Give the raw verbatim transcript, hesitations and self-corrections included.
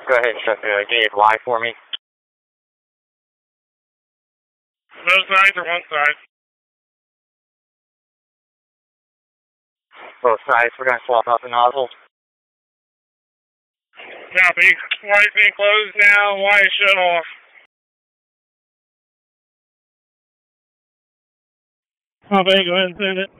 Go ahead and check the gauge Y for me. Both sides or one side? Both sides. We're going to swap out the nozzles. Copy. Y's being closed now. Y is shut off. Copy. Go ahead and send it.